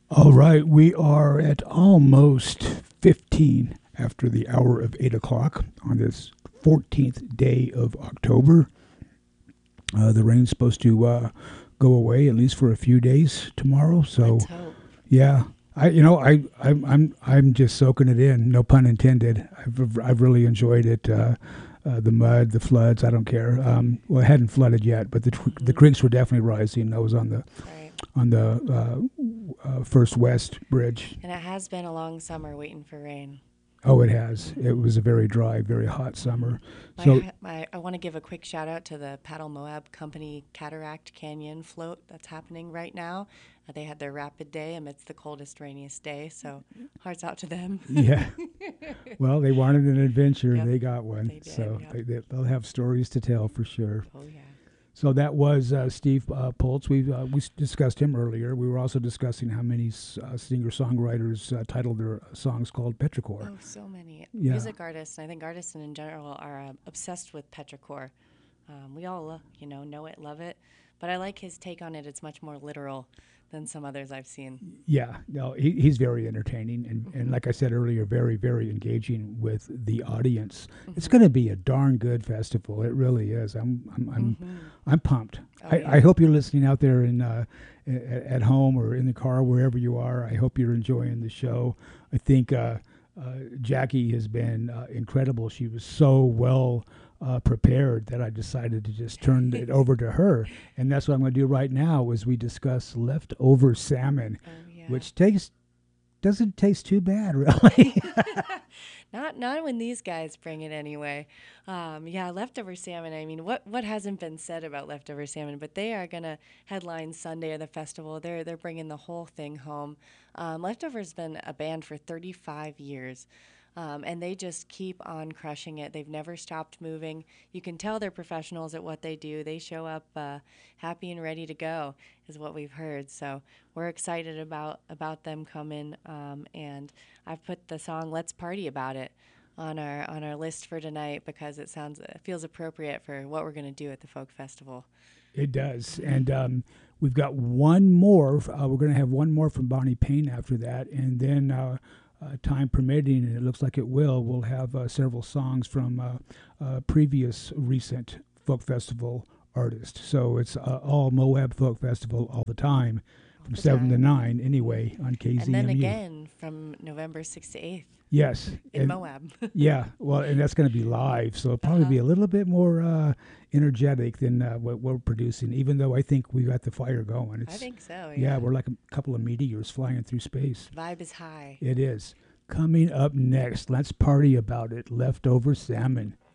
All right, we are at almost 15 after the hour of 8 o'clock on this 14th day of October. The rain's supposed to go away at least for a few days tomorrow. So, Let's hope. yeah, I'm just soaking it in. No pun intended. I've really enjoyed it. The mud, the floods. I don't care. Well, it hadn't flooded yet, but the creeks were definitely rising. I was on the Right. First West Bridge. And it has been a long summer waiting for rain. Oh, it has. It was a very dry, very hot summer. My, So, I want to give a quick shout out to the Paddle Moab Company Cataract Canyon float that's happening right now. They had their rapid day amidst the coldest, rainiest day. So, hearts out to them. yeah. Well, they wanted an adventure. Yep, They got one. they did, So yep. they'll have stories to tell for sure. Oh, yeah. So that was Steve Poltz. We discussed him earlier. We were also discussing how many singer-songwriters titled their songs called Petrichor. Oh, so many Yeah. music artists, and I think artists in general are obsessed with petrichor. We all, know it, love it, but I like his take on it. It's much more literal than some others I've seen. Yeah, no, he's very entertaining and like I said earlier, very, very engaging with the audience. It's going to be a darn good festival. It really is. I'm pumped. Oh, I yeah. hope you're listening out there at home or in the car, wherever you are. I hope you're enjoying the show. I think Jackie has been incredible. She was so well prepared that I decided to just turn it over to her. And that's what I'm going to do right now as we discuss leftover salmon, Oh, yeah. which doesn't taste too bad, really. Not when these guys bring it anyway. Yeah, leftover salmon. I mean, what hasn't been said about leftover salmon? But they are gonna headline Sunday of the festival. They're bringing the whole thing home. Leftover's been a band for 35 years. And they just keep on crushing it. They've never stopped moving. You can tell they're professionals at what they do. They show up happy and ready to go, is what we've heard. So we're excited about them coming. And I've put the song "Let's Party About It" on our list for tonight because it feels appropriate for what we're going to do at the folk festival. It does. And we've got one more. We're going to have one more from Bonnie Payne after that. And then time permitting, and it looks like it will, we'll have several songs from previous recent folk festival artists. So it's all Moab Folk Festival all the time from the 7 to time. 9 anyway on KZMU. And then again from November 6th to 8th Yes. in And Moab. yeah, well, and that's going to be live, so it'll probably be a little bit more energetic than what we're producing, even though I think we got the fire going. I think so. Yeah, we're like a couple of meteors flying through space. Vibe is high. It is. Coming up next, let's party about it. Leftover salmon.